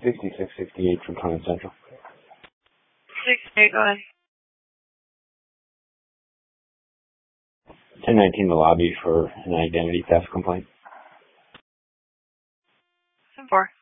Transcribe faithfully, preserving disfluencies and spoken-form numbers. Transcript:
sixty-six sixty-eight from Conant Central. sixty-eight, go ahead. ten nineteen the lobby for an identity theft complaint. ten four.